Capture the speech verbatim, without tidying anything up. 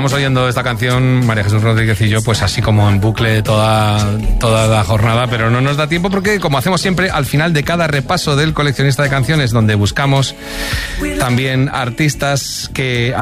estaríamos oyendo esta canción, María Jesús Rodríguez y yo, pues así como en bucle toda, toda la jornada, pero no nos da tiempo porque, como hacemos siempre, al final de cada repaso del coleccionista de canciones, donde buscamos también artistas que